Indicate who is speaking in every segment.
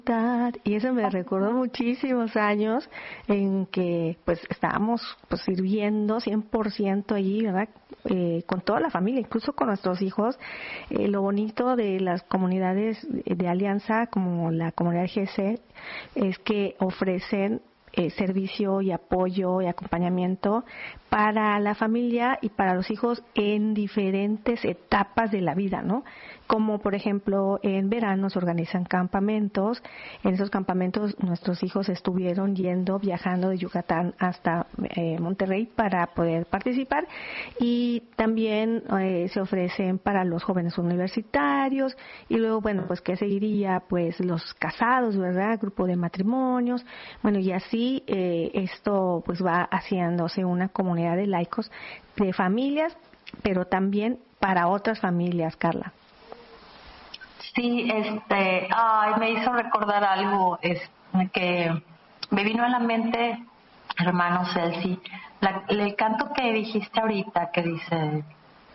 Speaker 1: Y eso me recordó muchísimos años en que pues estábamos pues sirviendo 100% allí, ¿verdad? Con toda la familia, incluso con nuestros hijos. Lo bonito de las comunidades de alianza como la comunidad GC es que ofrecen servicio y apoyo y acompañamiento para la familia y para los hijos en diferentes etapas de la vida, ¿no? Como por ejemplo en verano se organizan campamentos. En esos campamentos nuestros hijos estuvieron viajando de Yucatán hasta Monterrey para poder participar, y también se ofrecen para los jóvenes universitarios, y luego bueno, pues que seguiría pues los casados, ¿verdad? Grupo de matrimonios, bueno, y así esto pues va haciéndose una comunidad de laicos, de familias, pero también para otras familias, Carla.
Speaker 2: Sí, me hizo recordar algo que me vino a la mente, hermano Celsi, el canto que dijiste ahorita, que dice,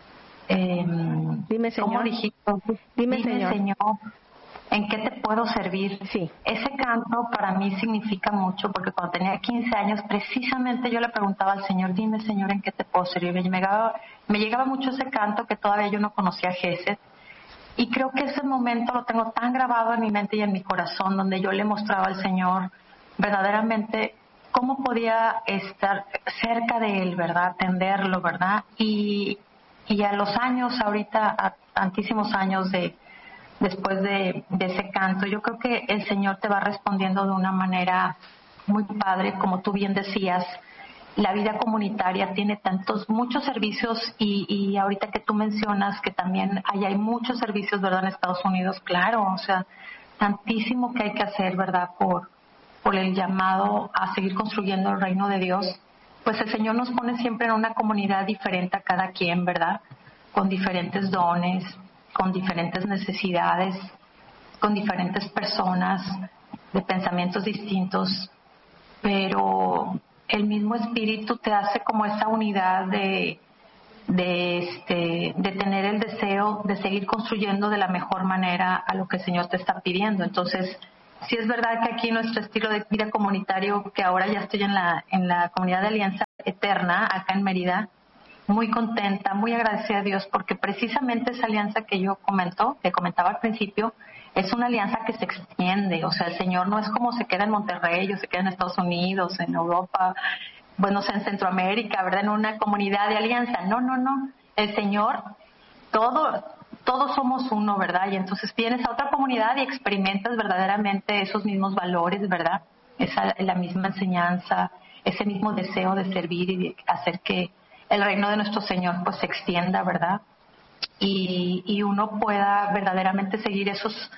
Speaker 1: dime, Señor.
Speaker 2: ¿cómo dijiste?
Speaker 1: Dime, Señor.
Speaker 2: ¿En qué te puedo servir?
Speaker 1: Sí.
Speaker 2: Ese canto para mí significa mucho, porque cuando tenía 15 años, precisamente yo le preguntaba al Señor, dime, Señor, ¿en qué te puedo servir? Y me llegaba mucho ese canto que todavía yo no conocía a Gesed. Y creo que ese momento lo tengo tan grabado en mi mente y en mi corazón, donde yo le mostraba al Señor verdaderamente cómo podía estar cerca de Él, ¿verdad? Atenderlo, ¿verdad? Y a los años, ahorita, a tantísimos años después de ese canto, yo creo que el Señor te va respondiendo de una manera muy padre, como tú bien decías. La vida comunitaria tiene muchos servicios, y ahorita que tú mencionas que también hay muchos servicios, ¿verdad? En Estados Unidos, claro, o sea, tantísimo que hay que hacer, ¿verdad? Por el llamado a seguir construyendo el reino de Dios. Pues el Señor nos pone siempre en una comunidad diferente a cada quien, ¿verdad? Con diferentes dones, con diferentes necesidades, con diferentes personas, de pensamientos distintos, pero el mismo Espíritu te hace como esa unidad de tener el deseo de seguir construyendo de la mejor manera a lo que el Señor te está pidiendo. Entonces, sí es verdad que aquí nuestro estilo de vida comunitario, que ahora ya estoy en la comunidad de Alianza Eterna, acá en Mérida, muy contenta, muy agradecida a Dios, porque precisamente esa alianza que comentaba al principio, es una alianza que se extiende. O sea, el Señor no es como se queda en Monterrey o se queda en Estados Unidos, en Europa, bueno, o sea, en Centroamérica, ¿verdad? En una comunidad de alianza. No. El Señor, todos somos uno, ¿verdad? Y entonces vienes a otra comunidad y experimentas verdaderamente esos mismos valores, ¿verdad? La misma enseñanza, ese mismo deseo de servir y de hacer que el reino de nuestro Señor pues se extienda, ¿verdad? Y uno pueda verdaderamente seguir esos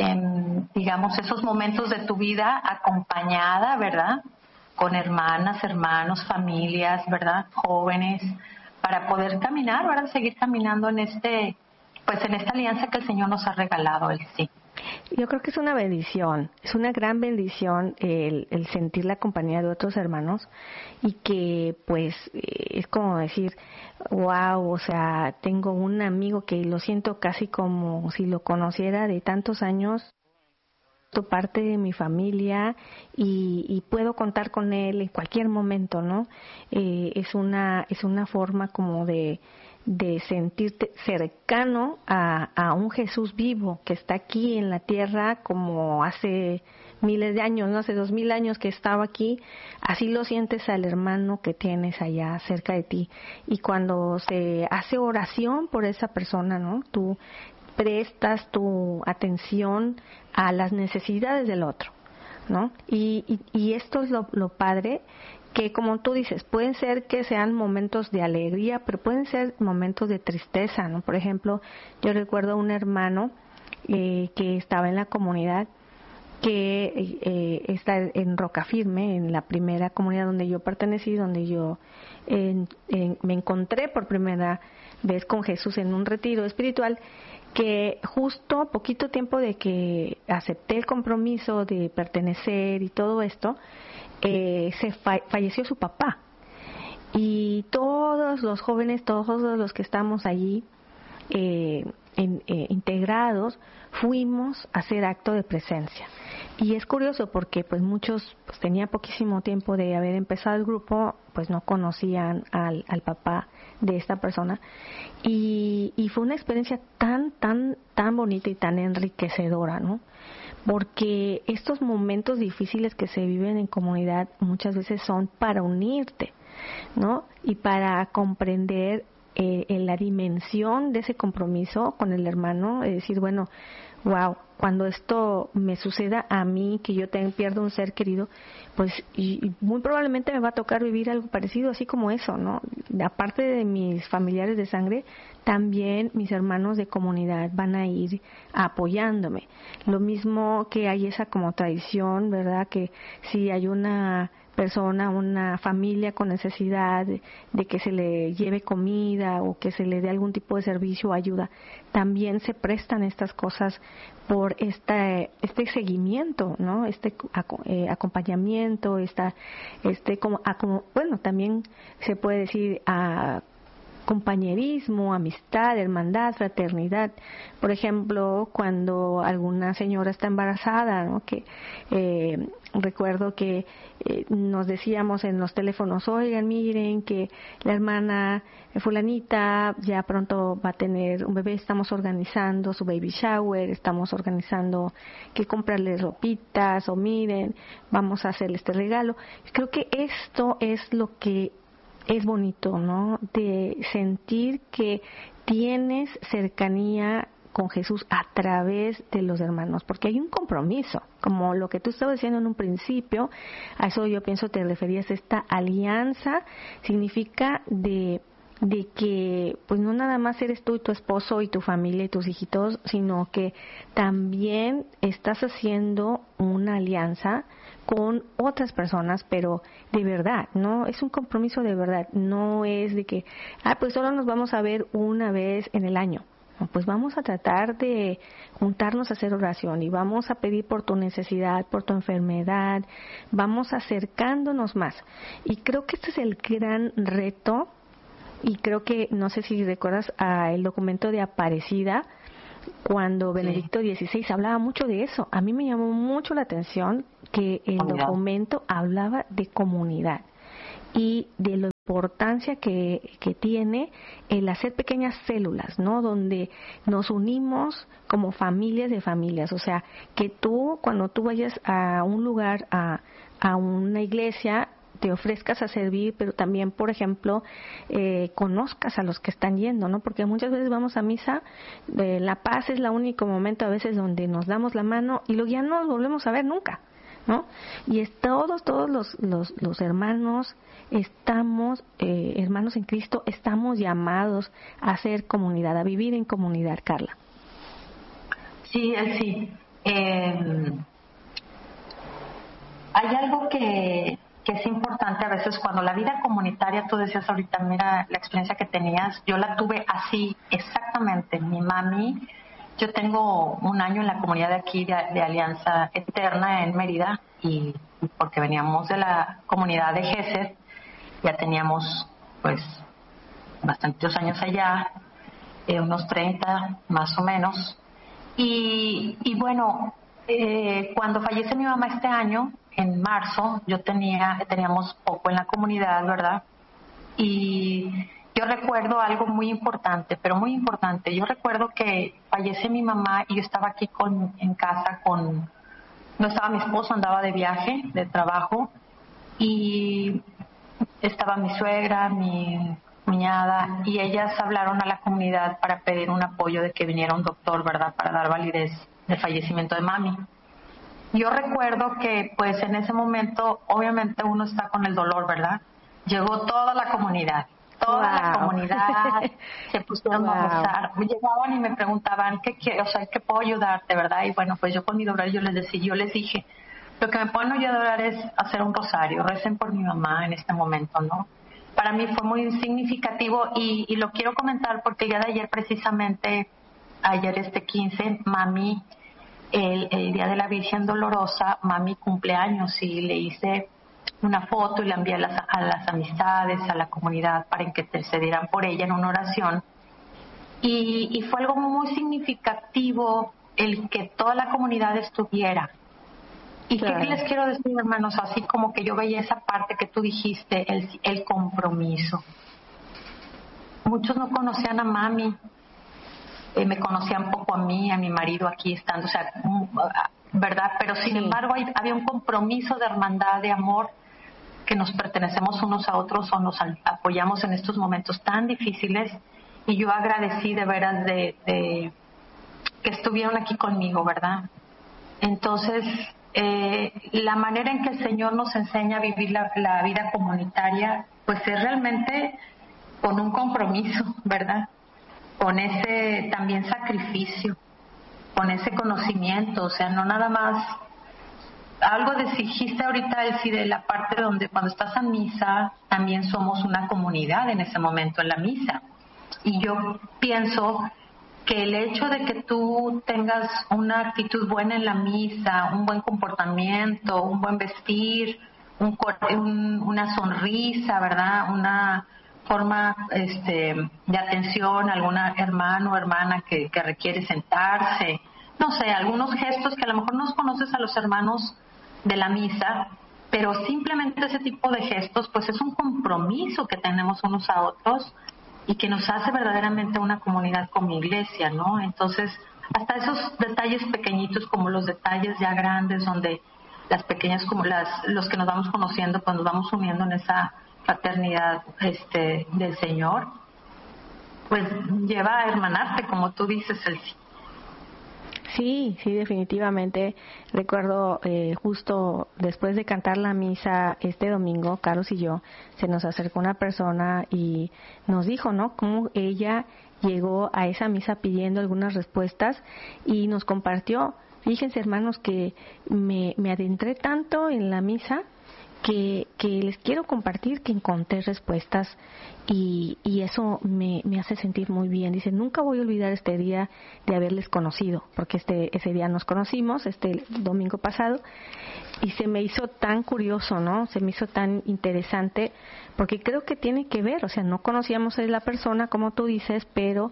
Speaker 2: momentos de tu vida acompañada, ¿verdad? Con hermanas, hermanos, familias, ¿verdad? Jóvenes, para poder caminar, ¿verdad? Seguir caminando en esta alianza que el Señor nos ha regalado, el sí.
Speaker 1: Yo creo que es una bendición, es una gran bendición el sentir la compañía de otros hermanos, y que pues es como decir, wow, o sea, tengo un amigo que lo siento casi como si lo conociera de tantos años, parte de mi familia, y puedo contar con él en cualquier momento, ¿no? Es una forma como de sentirte cercano a un Jesús vivo que está aquí en la tierra, como hace miles de años, no, hace 2000 años que estaba aquí. Así lo sientes al hermano que tienes allá cerca de ti, y cuando se hace oración por esa persona, ¿no? Tú prestas tu atención a las necesidades del otro, ¿no? Y esto es lo padre, que como tú dices, pueden ser que sean momentos de alegría, pero pueden ser momentos de tristeza, ¿no? Por ejemplo, yo recuerdo un hermano que estaba en la comunidad, que está en Roca Firme, en la primera comunidad donde yo pertenecí, donde yo me encontré por primera vez con Jesús en un retiro espiritual, que justo poquito tiempo de que acepté el compromiso de pertenecer y todo esto, falleció su papá. Y todos los jóvenes, todos los que estamos allí integrados, fuimos a hacer acto de presencia. Y es curioso porque pues muchos pues tenía poquísimo tiempo de haber empezado el grupo, pues no conocían al papá de esta persona, y fue una experiencia tan bonita y tan enriquecedora, ¿no? Porque estos momentos difíciles que se viven en comunidad muchas veces son para unirte, ¿no? Y para comprender en la dimensión de ese compromiso con el hermano, es decir, bueno, wow, cuando esto me suceda a mí, que yo pierdo un ser querido, pues y muy probablemente me va a tocar vivir algo parecido, así como eso, ¿no? Aparte de mis familiares de sangre, también mis hermanos de comunidad van a ir apoyándome. Lo mismo que hay esa como tradición, ¿verdad? Que si hay una persona, una familia con necesidad de que se le lleve comida o que se le dé algún tipo de servicio o ayuda, también se prestan estas cosas por este seguimiento, ¿no? Acompañamiento, bueno, también se puede decir compañerismo, amistad, hermandad, fraternidad. Por ejemplo, cuando alguna señora está embarazada, ¿no? Que recuerdo que nos decíamos en los teléfonos, oigan, miren que la hermana fulanita ya pronto va a tener un bebé, estamos organizando su baby shower, estamos organizando que comprarle ropitas, o miren, vamos a hacerle este regalo. Creo que esto es lo que es bonito, ¿no? De sentir que tienes cercanía con Jesús a través de los hermanos, porque hay un compromiso, como lo que tú estabas diciendo en un principio, a eso yo pienso te referías, esta alianza significa de que pues no nada más eres tú y tu esposo y tu familia y tus hijitos, sino que también estás haciendo una alianza con otras personas, pero de verdad, ¿no? Es un compromiso de verdad, no es de que, pues solo nos vamos a ver una vez en el año. Pues vamos a tratar de juntarnos a hacer oración y vamos a pedir por tu necesidad, por tu enfermedad, vamos acercándonos más. Y creo que este es el gran reto, y creo que, no sé si recuerdas el documento de Aparecida, cuando Benedicto XVI hablaba mucho de eso. A mí me llamó mucho la atención que el documento hablaba de comunidad y de la importancia que tiene el hacer pequeñas células, ¿no? Donde nos unimos como familias de familias. O sea, que tú, cuando tú vayas a un lugar, a una iglesia, te ofrezcas a servir, pero también, por ejemplo, conozcas a los que están yendo, ¿no? Porque muchas veces vamos a misa, la paz es el único momento a veces donde nos damos la mano y luego ya no nos volvemos a ver nunca, ¿no? Y todos los hermanos estamos, hermanos en Cristo, estamos llamados a ser comunidad, a vivir en comunidad, Carla.
Speaker 2: Sí, sí. Hay algo que es importante a veces cuando la vida comunitaria, tú decías ahorita, mira la experiencia que tenías, yo la tuve así exactamente. Mi mami, yo tengo un año en la comunidad de aquí de Alianza Eterna en Mérida, y porque veníamos de la comunidad de Gesed, ya teníamos pues bastantes años allá, unos 30 más o menos, y bueno, cuando fallece mi mamá este año, en marzo, teníamos poco en la comunidad, ¿verdad? Y yo recuerdo algo muy importante, pero muy importante. Yo recuerdo que fallece mi mamá y yo estaba aquí en casa no estaba mi esposo, andaba de viaje, de trabajo, y estaba mi suegra, mi cuñada, y ellas hablaron a la comunidad para pedir un apoyo de que viniera un doctor, ¿verdad?, para dar validez del fallecimiento de mami. Yo recuerdo que pues en ese momento obviamente uno está con el dolor, ¿verdad? Llegó toda la comunidad se pusieron a rezar, llegaban y me preguntaban ¿qué puedo ayudarte, verdad? Y bueno, pues yo con mi dolor yo les dije, lo que me pueden ayudar es hacer un rosario, recen por mi mamá en este momento, ¿no? Para mí fue muy significativo y lo quiero comentar porque el día de ayer precisamente, ayer 15, mami, el día de la Virgen Dolorosa, mami cumpleaños, y le hice una foto y la envié a las amistades, a la comunidad, para que intercedieran por ella en una oración. Y fue algo muy significativo el que toda la comunidad estuviera. ¿Y
Speaker 1: claro.
Speaker 2: qué les quiero decir, hermanos? Así como que yo veía esa parte que tú dijiste, el compromiso. Muchos no conocían a mami, me conocían poco a mí, a mi marido aquí estando, o sea, ¿verdad? Pero sin embargo había un compromiso de hermandad, de amor, que nos pertenecemos unos a otros o nos apoyamos en estos momentos tan difíciles. Y yo agradecí de veras de que estuvieron aquí conmigo, ¿verdad? Entonces, la manera en que el Señor nos enseña a vivir la vida comunitaria, pues es realmente con un compromiso, ¿verdad? Con ese también sacrificio, con ese conocimiento, o sea, no nada más. Algo dijiste ahorita, Elsie, de la parte donde cuando estás a misa, también somos una comunidad en ese momento en la misa. Y yo pienso que el hecho de que tú tengas una actitud buena en la misa, un buen comportamiento, un buen vestir, una sonrisa, ¿verdad? Una forma de atención a algún hermano o hermana que requiere sentarse, no sé, algunos gestos que a lo mejor no conoces a los hermanos de la misa, pero simplemente ese tipo de gestos pues es un compromiso que tenemos unos a otros y que nos hace verdaderamente una comunidad como iglesia, ¿no? Entonces, hasta esos detalles pequeñitos como los detalles ya grandes, donde las pequeñas como los que nos vamos conociendo, cuando nos vamos uniendo en esa fraternidad del Señor, pues lleva a hermanarte, como tú dices, Elsie.
Speaker 1: Sí, definitivamente. Recuerdo justo después de cantar la misa este domingo, Carlos y yo, se nos acercó una persona y nos dijo, ¿no?, cómo ella llegó a esa misa pidiendo algunas respuestas y nos compartió. Fíjense, hermanos, que me adentré tanto en la misa que les quiero compartir que encontré respuestas y eso me hace sentir muy bien. Dice, nunca voy a olvidar este día de haberles conocido, porque ese día nos conocimos, este domingo pasado, y se me hizo tan curioso, ¿no? Se me hizo tan interesante, porque creo que tiene que ver, o sea, no conocíamos a la persona, como tú dices, pero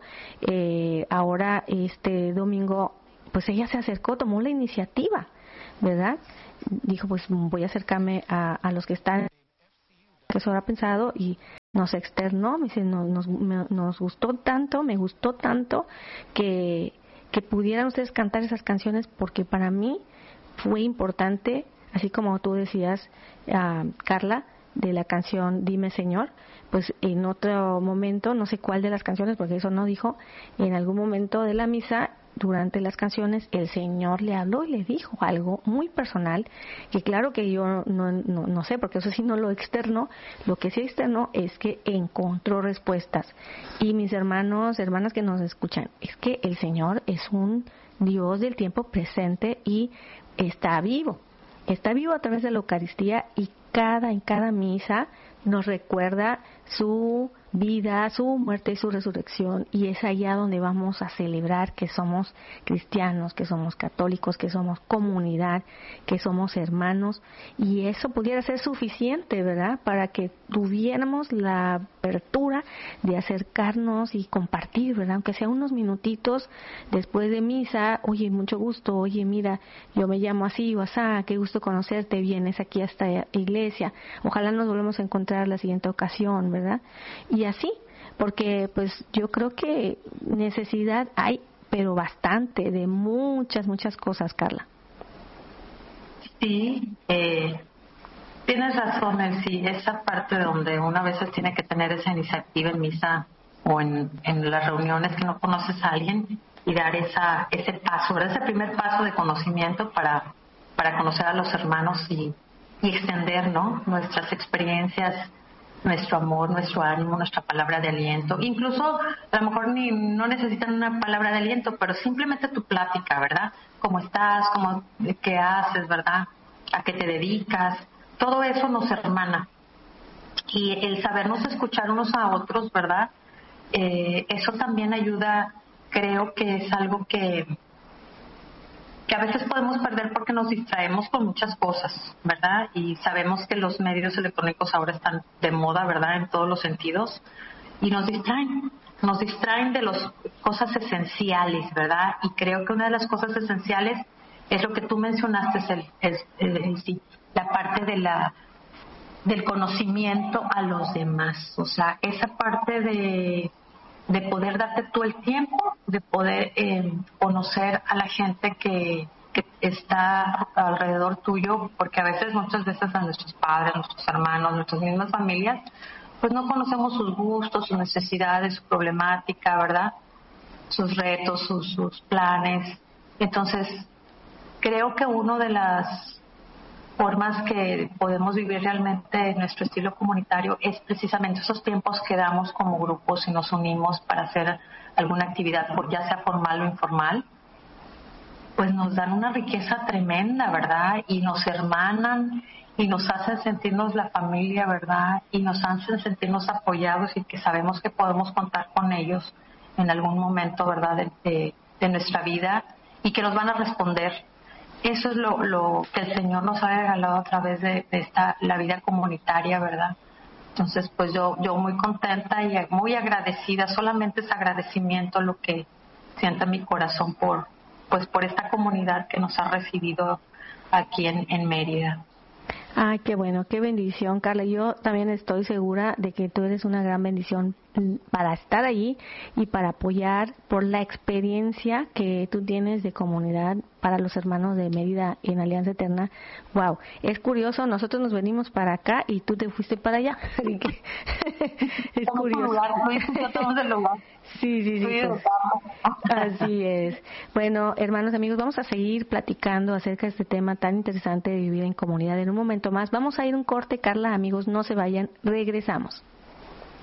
Speaker 1: ahora este domingo, pues ella se acercó, tomó la iniciativa, ¿verdad? Dijo, pues voy a acercarme a los que están, que eso habrá pensado, y nos externó, me dice, nos gustó tanto, me gustó tanto que pudieran ustedes cantar esas canciones, porque para mí fue importante, así como tú decías, Carla, de la canción Dime Señor, pues en otro momento, no sé cuál de las canciones, porque eso no dijo, en algún momento de la misa, durante las canciones, el Señor le habló y le dijo algo muy personal, que claro que yo no sé, porque eso sí no lo externo, lo que sí externo es que encontró respuestas. Y mis hermanos, hermanas que nos escuchan, es que el Señor es un Dios del tiempo presente y está vivo a través de la Eucaristía, y en cada misa nos recuerda su vida, su muerte y su resurrección, y es allá donde vamos a celebrar que somos cristianos, que somos católicos, que somos comunidad, que somos hermanos, y eso pudiera ser suficiente, ¿verdad?, para que tuviéramos la apertura de acercarnos y compartir, ¿verdad?, aunque sea unos minutitos después de misa. Oye, mucho gusto, oye, mira, yo me llamo así o asá, qué gusto conocerte, vienes aquí a esta iglesia, ojalá nos volvamos a encontrar la siguiente ocasión, ¿verdad? Y así, porque pues yo creo que necesidad hay, pero bastante, de muchas cosas, Carla.
Speaker 2: Sí, tienes razón, sí, esa parte donde una vez tiene que tener esa iniciativa en misa o en las reuniones que no conoces a alguien y dar ese paso, ¿verdad? Ese primer paso de conocimiento para conocer a los hermanos y extender, ¿no?, nuestras experiencias, nuestro amor, nuestro ánimo, nuestra palabra de aliento. Incluso a lo mejor no necesitan una palabra de aliento, pero simplemente tu plática, ¿verdad? ¿Cómo estás? ¿Qué haces, verdad? ¿A qué te dedicas? Todo eso nos hermana. Y el sabernos escuchar unos a otros, ¿verdad? Eso también ayuda, creo que es algo que a veces podemos perder porque nos distraemos con muchas cosas, ¿verdad? Y sabemos que los medios electrónicos ahora están de moda, ¿verdad?, en todos los sentidos, y nos distraen de las cosas esenciales, ¿verdad? Y creo que una de las cosas esenciales es lo que tú mencionaste, sí, la parte del conocimiento a los demás. O sea, esa parte de poder darte tú el tiempo, de poder conocer a la gente que está alrededor tuyo, porque muchas veces a nuestros padres, nuestros hermanos, nuestras mismas familias, pues no conocemos sus gustos, sus necesidades, su problemática, ¿verdad? Sus retos, sus planes. Entonces, creo que una de las formas que podemos vivir realmente nuestro estilo comunitario es precisamente esos tiempos que damos como grupos y nos unimos para hacer alguna actividad, ya sea formal o informal, pues nos dan una riqueza tremenda, ¿verdad? Y nos hermanan y nos hacen sentirnos la familia, ¿verdad? Y nos hacen sentirnos apoyados y que sabemos que podemos contar con ellos en algún momento, ¿verdad? De nuestra vida y que nos van a responder. Eso es lo que el Señor nos ha regalado a través de la vida comunitaria, ¿verdad? Entonces, pues yo muy contenta y muy agradecida, solamente es agradecimiento lo que sienta mi corazón por esta comunidad que nos ha recibido aquí en Mérida.
Speaker 1: Ay, qué bueno, qué bendición, Carla. Yo también estoy segura de que tú eres una gran bendición para estar allí y para apoyar por la experiencia que tú tienes de comunidad para los hermanos de Mérida en Alianza Eterna. Wow, es curioso, nosotros nos venimos para acá y tú te fuiste para allá. Así que es curioso. Sí. Pues, así es. Bueno, hermanos, amigos, vamos a seguir platicando acerca de este tema tan interesante de vivir en comunidad en un momento más. Vamos a ir un corte, Carla, amigos, no se vayan, regresamos.